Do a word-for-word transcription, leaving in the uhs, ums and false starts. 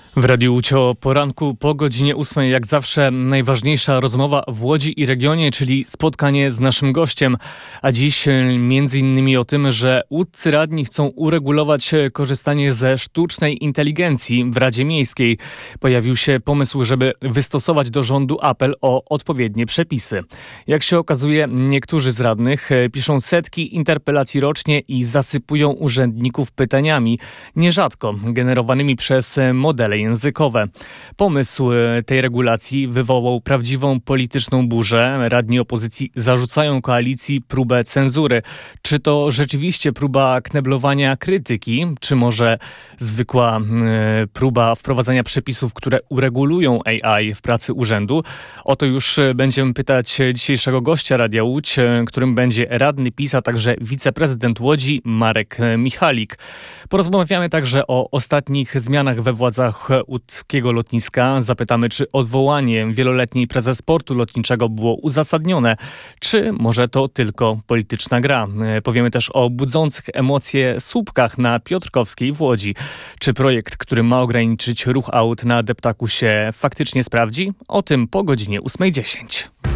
W Radiu Łódź o poranku po godzinie ósmej, jak zawsze najważniejsza rozmowa w Łodzi i regionie, czyli spotkanie z naszym gościem. A dziś między innymi o tym, że łódzcy radni chcą uregulować korzystanie ze sztucznej inteligencji w Radzie Miejskiej. Pojawił się pomysł, żeby wystosować do rządu apel o odpowiednie przepisy. Jak się okazuje, niektórzy z radnych piszą setki interpelacji rocznie i zasypują urzędników pytaniami, nierzadko generowanymi przez modele językowe. Pomysł tej regulacji wywołał prawdziwą polityczną burzę. Radni opozycji zarzucają koalicji próbę cenzury. Czy to rzeczywiście próba kneblowania krytyki, czy może zwykła e, próba wprowadzania przepisów, które uregulują A I w pracy urzędu? O to już będziemy pytać dzisiejszego gościa Radia Łódź, którym będzie radny PiS, a także wiceprezydent Łodzi Marek Michalik. Porozmawiamy także o ostatnich zmianach we władzach łódzkiego lotniska. Zapytamy, czy odwołanie wieloletniej prezes portu lotniczego było uzasadnione, czy może to tylko polityczna gra. Powiemy też o budzących emocje słupkach na Piotrkowskiej w Łodzi. Czy projekt, który ma ograniczyć ruch aut na deptaku, się faktycznie sprawdzi? O tym po godzinie ósmej dziesięć.